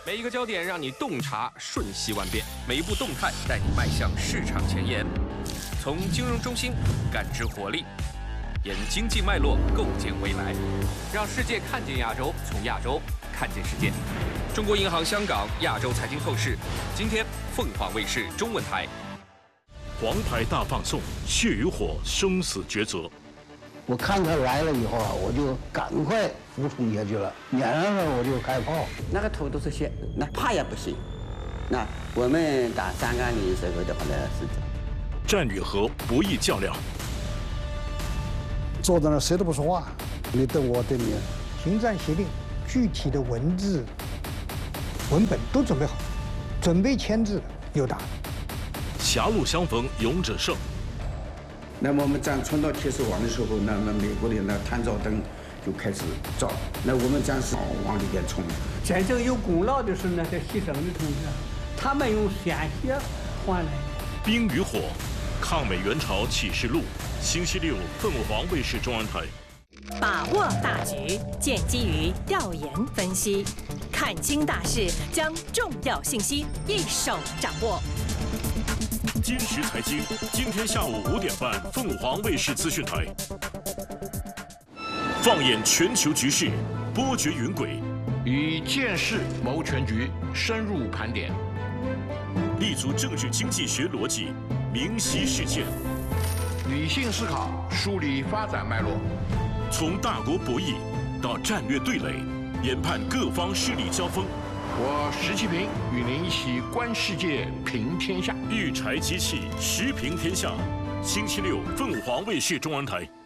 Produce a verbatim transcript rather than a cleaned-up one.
每一个焦点让你洞察瞬息万变，每一步动态带你迈向市场前沿。从金融中心感知活力，沿经济脉络构建未来，让世界看见亚洲，从亚洲看见世界。中国银行香港亚洲财经透视，今天凤凰卫视中文台。 黄牌大放送，血与火生死抉择。 我看他来了以后啊，我就赶快服从下去了，撵上了我就开炮。 那个头都是血，那怕也不行。那我们打三杠零时候的话呢是这样。 战与和不易较量。 坐在那谁都不说话，你瞪我瞪你。 停战协定具体的文字、文本都准备好，准备签字又打。 狭路相逢勇者胜。 那么我们站冲到铁丝网的时候，那么美国的那探照灯就开始照，那我们战士往里边冲。 真正有功劳的是那些牺牲的同志，他们用鲜血换来的。 冰与火，抗美援朝启示录，星期六凤凰卫视中央台。 把握大局，建基于调研分析，看清大势，将重要信息一手掌握。 今时财经，今天下午五点半，凤凰卫视资讯台。放眼全球局势，波谲云轨， 以见识谋全局，深入盘点， 立足政治经济学逻辑，明晰事件， 理性思考，梳理发展脉络。 从大国博弈到战略对垒，研判各方势力交锋。 我石其平与您一起观世界，平天下。 御柴机器时评天下，星期六凤凰卫视中央台。